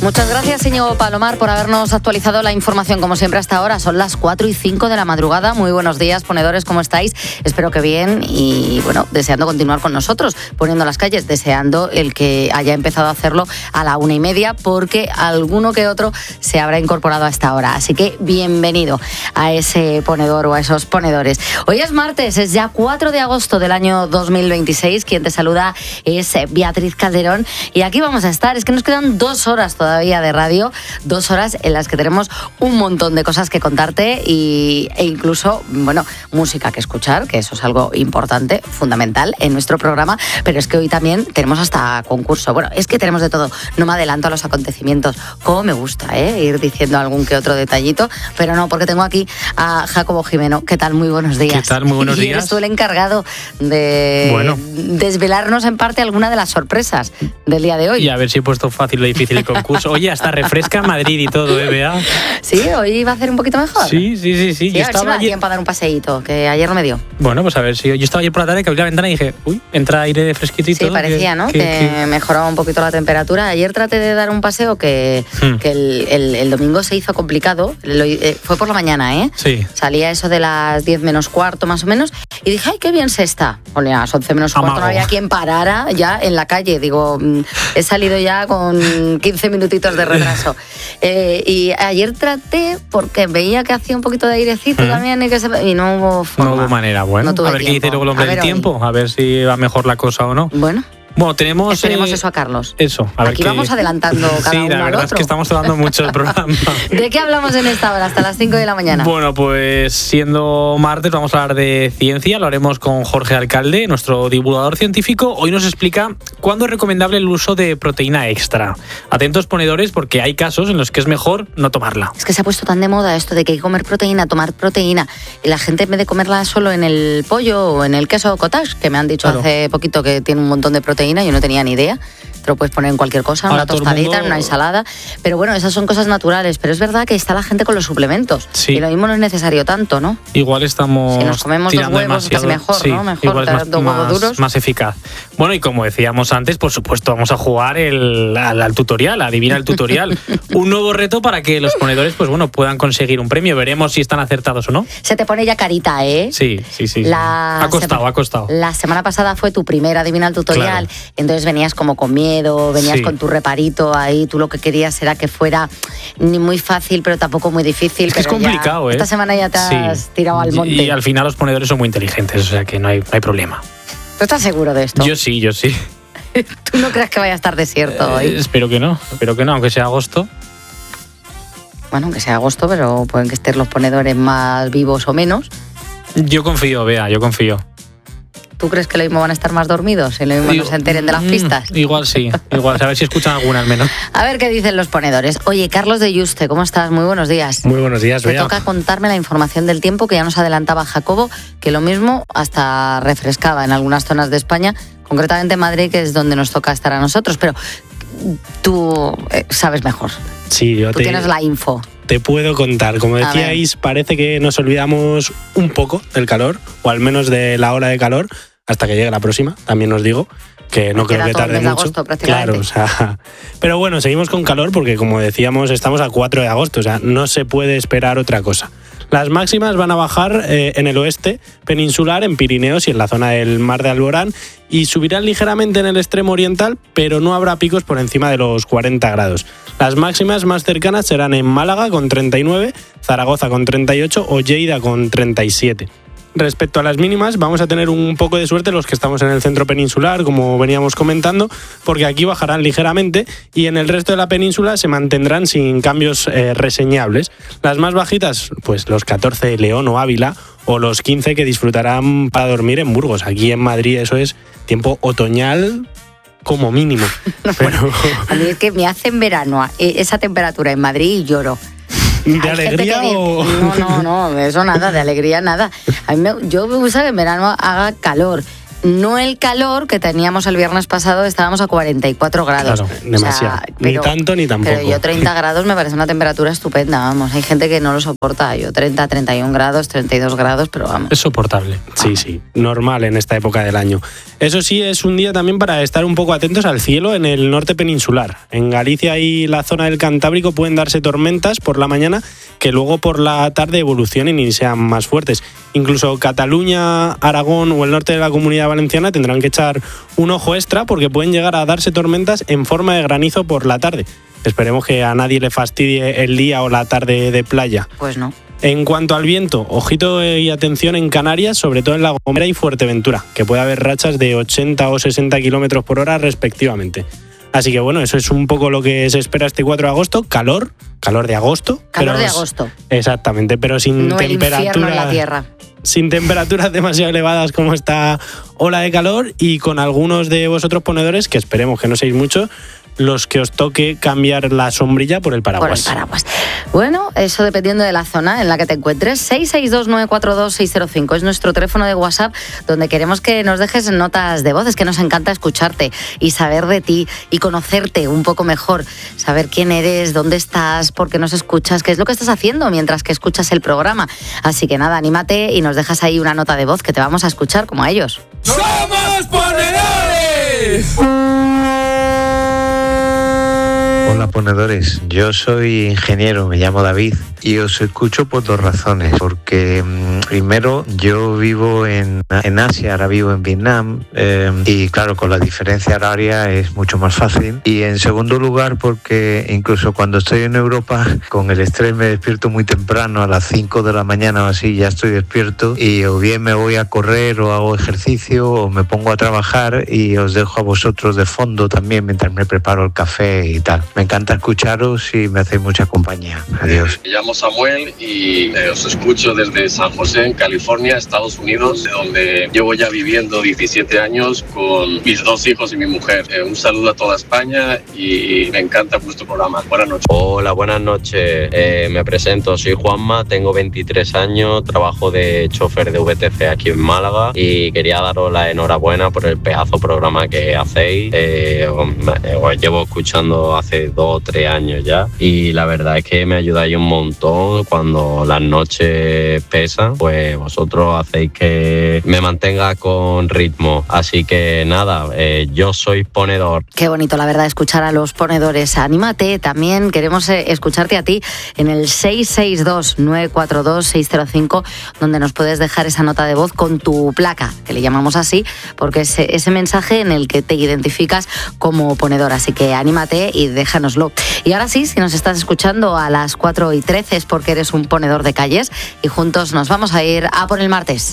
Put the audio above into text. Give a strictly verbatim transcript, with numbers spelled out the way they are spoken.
Muchas gracias, Íñigo Palomar, por habernos actualizado la información, como siempre, hasta ahora. Son las cuatro y cinco de la madrugada. Muy buenos días, ponedores, ¿cómo estáis? Espero que bien y, bueno, deseando continuar con nosotros, poniendo las calles, deseando el que haya empezado a hacerlo a la una y media, porque alguno que otro se habrá incorporado a esta hora. Así que bienvenido a ese ponedor o a esos ponedores. Hoy es martes, es ya cuatro de agosto del año dos mil veintiséis. Quien te saluda es Beatriz Calderón. Y aquí vamos a estar. Es que nos quedan dos horas todavía de radio, dos horas en las que tenemos un montón de cosas que contarte y, e incluso, bueno, música que escuchar, que eso es algo importante, fundamental en nuestro programa, pero es que hoy también tenemos hasta concurso. Bueno, es que tenemos de todo. No me adelanto a los acontecimientos. Cómo me gusta, ¿eh? Ir diciendo algún que otro detallito, pero no, porque tengo aquí a Jacobo Jimeno. ¿Qué tal? Muy buenos días. ¿Qué tal? Muy buenos días. Y eres tú el encargado de bueno. desvelarnos en parte alguna de las sorpresas del día de hoy. Y a ver si he puesto fácil o difícil el concurso. Oye, hasta refresca Madrid y todo, ¿eh, Bea? Sí, hoy va a hacer un poquito mejor. Sí, sí, sí. sí. sí yo a ver estaba si me da ayer... tiempo a dar un paseíto, que ayer no me dio. Bueno, pues a ver si yo, yo estaba ayer por la tarde que abrí la ventana y dije, uy, entra aire fresquito y sí, todo. Sí, parecía, que, ¿no? Que, que, que mejoraba un poquito la temperatura. Ayer traté de dar un paseo que, hmm. que el, el, el domingo se hizo complicado. Lo, eh, fue por la mañana, ¿eh? Sí. Salía eso de las diez menos cuarto, más o menos, y dije, ay, qué bien se está. Bueno, a las once menos cuarto Amago. No había quien parara ya en la calle. Digo, he salido ya con quince minutitos de retraso. Eh, y ayer traté, porque veía que hacía un poquito de airecito uh-huh. también y, que se, y no hubo forma. No hubo manera, bueno. No a ver tiempo. qué dice luego el hombre del tiempo, hoy. A ver si va mejor la cosa o no. Bueno. Bueno, tenemos... Tenemos eh, eso a Carlos. Eso. A ver Aquí qué... vamos adelantando cada sí, uno la al verdad otro. es que estamos tomando mucho el programa. ¿De qué hablamos en esta hora hasta las cinco de la mañana? Bueno, pues siendo martes vamos a hablar de ciencia. Lo haremos con Jorge Alcalde, nuestro divulgador científico. Hoy nos explica cuándo es recomendable el uso de proteína extra. Atentos, ponedores, porque hay casos en los que es mejor no tomarla. Es que se ha puesto tan de moda esto de que hay que comer proteína, tomar proteína. Y la gente, en vez de comerla solo en el pollo o en el queso cottage, que me han dicho claro. hace poquito que tiene un montón de proteína, yo no tenía ni idea. Te lo puedes poner en cualquier cosa, en una tostadita, mundo... en una ensalada. Pero bueno, esas son cosas naturales. Pero es verdad que está la gente con los suplementos. Sí. Y lo mismo no es necesario tanto, ¿no? Igual estamos. Si nos comemos dos huevos, casi mejor, sí, ¿no? Mejor igual es más, dos huevos más, duros. Más eficaz. Bueno, y como decíamos antes, por supuesto, vamos a jugar el, al, al tutorial, adivina el tutorial. Un nuevo reto para que los ponedores, pues bueno, puedan conseguir un premio. Veremos si están acertados o no. Se te pone ya carita, ¿eh? Sí, sí, sí. La ha costado, sema... ha costado. La semana pasada fue tu primera adivina el tutorial. Claro. Entonces venías como con miedo, venías sí. con tu reparito ahí. Tú lo que querías era que fuera ni muy fácil, pero tampoco muy difícil. Es que pero es complicado, ya, ¿eh? Esta semana ya te has sí. tirado al monte. Y, y al final los ponedores son muy inteligentes, o sea que no hay, no hay problema. ¿Tú estás seguro de esto? Yo sí, yo sí. ¿Tú no crees que vaya a estar desierto eh, hoy? Espero que no, espero que no, aunque sea agosto. Bueno, aunque sea agosto, pero pueden que estén los ponedores más vivos o menos. Yo confío, Bea, yo confío. ¿Tú crees que lo mismo van a estar más dormidos y lo mismo no se enteren de las pistas? Igual sí, igual, a ver si escuchan alguna al menos. A ver qué dicen los ponedores. Oye, Carlos de Yuste, ¿cómo estás? Muy buenos días. Muy buenos días, Te Bea. toca contarme la información del tiempo que ya nos adelantaba Jacobo, que lo mismo hasta refrescaba en algunas zonas de España, concretamente en Madrid, que es donde nos toca estar a nosotros, pero tú eh, sabes mejor. Sí, yo Tú te... tienes la info. Te puedo contar, como decíais, parece que nos olvidamos un poco del calor, o al menos de la ola de calor, hasta que llegue la próxima, también os digo, que no creo que tarde mucho. Agosto, claro, o sea, pero bueno, seguimos con calor porque, como decíamos, estamos a cuatro de agosto, o sea, no se puede esperar otra cosa. Las máximas van a bajar eh, en el oeste peninsular, en Pirineos y en la zona del Mar de Alborán, y subirán ligeramente en el extremo oriental, pero no habrá picos por encima de los cuarenta grados. Las máximas más cercanas serán en Málaga con treinta y nueve, Zaragoza con treinta y ocho o Lleida con treinta y siete. Respecto a las mínimas, vamos a tener un poco de suerte los que estamos en el centro peninsular, como veníamos comentando, porque aquí bajarán ligeramente y en el resto de la península se mantendrán sin cambios eh, reseñables. Las más bajitas, pues los catorce de León o Ávila, o los quince que disfrutarán para dormir en Burgos. Aquí en Madrid eso es tiempo otoñal como mínimo. Bueno, a mí es que me hace en verano esa temperatura en Madrid y lloro. ¿De Hay alegría que, o...? No, no, no, eso nada, de alegría nada. A mí me, yo me gusta que en verano haga calor, no el calor que teníamos el viernes pasado, estábamos a cuarenta y cuatro grados. Claro, demasiado. O sea, pero, ni tanto ni tampoco. Pero yo treinta grados me parece una temperatura estupenda, vamos. Hay gente que no lo soporta. Yo treinta, treinta y un grados, treinta y dos grados, pero vamos. Es soportable. Sí, sí, normal en esta época del año. Eso sí, es un día también para estar un poco atentos al cielo en el norte peninsular. En Galicia y la zona del Cantábrico pueden darse tormentas por la mañana que luego por la tarde evolucionen y sean más fuertes. Incluso Cataluña, Aragón o el norte de la Comunidad Valenciana tendrán que echar un ojo extra porque pueden llegar a darse tormentas en forma de granizo por la tarde. Esperemos que a nadie le fastidie el día o la tarde de playa. Pues no. En cuanto al viento, ojito y atención en Canarias, sobre todo en La Gomera y Fuerteventura, que puede haber rachas de ochenta o sesenta kilómetros por hora respectivamente. Así que bueno, eso es un poco lo que se espera este cuatro de agosto. Calor, calor de agosto. Calor pero de agosto. Exactamente, pero sin no temperaturas. En la tierra. Sin temperaturas demasiado elevadas como esta ola de calor y con algunos de vosotros ponedores, que esperemos que no seáis muchos, los que os toque cambiar la sombrilla por el paraguas. Por el paraguas. Bueno, eso dependiendo de la zona en la que te encuentres. seis seis dos nueve cuatro dos seis cero cinco es nuestro teléfono de WhatsApp, donde queremos que nos dejes notas de voz. Es que nos encanta escucharte y saber de ti y conocerte un poco mejor, saber quién eres, dónde estás, por qué nos escuchas, qué es lo que estás haciendo mientras que escuchas el programa. Así que nada, anímate y nos dejas ahí una nota de voz que te vamos a escuchar como a ellos. ¡Somos ponedores! Hola ponedores, yo soy ingeniero, me llamo David y os escucho por dos razones, porque mmm, primero yo vivo en, en Asia, ahora vivo en Vietnam eh, y claro, con la diferencia horaria es mucho más fácil, y en segundo lugar porque incluso cuando estoy en Europa con el estrés me despierto muy temprano, a las cinco de la mañana o así ya estoy despierto, y o bien me voy a correr o hago ejercicio o me pongo a trabajar y os dejo a vosotros de fondo también mientras me preparo el café y tal. Me encanta escucharos y me hacéis mucha compañía. Adiós. Me llamo Samuel y eh, os escucho desde San José, en California, Estados Unidos, donde llevo ya viviendo diecisiete años con mis dos hijos y mi mujer. Eh, un saludo a toda España y me encanta vuestro programa. Buenas noches. Hola, buenas noches. Eh, me presento, soy Juanma, tengo veintitrés años, trabajo de chofer de V T C aquí en Málaga y quería daros la enhorabuena por el pedazo programa que hacéis. Eh, os, os llevo escuchando hace dos o tres años ya y la verdad es que me ayudáis un montón cuando las noches pesan, pues vosotros hacéis que me mantenga con ritmo, así que nada, eh, yo soy ponedor. Qué bonito la verdad escuchar a los ponedores. Anímate, también queremos escucharte a ti en el seis seis dos nueve cuatro dos seis cero cinco, donde nos puedes dejar esa nota de voz con tu placa, que le llamamos así porque es ese mensaje en el que te identificas como ponedor, así que anímate y déjanoslo. Y ahora sí, si nos estás escuchando a las cuatro y trece es porque eres un ponedor de calles y juntos nos vamos a ir a por el martes.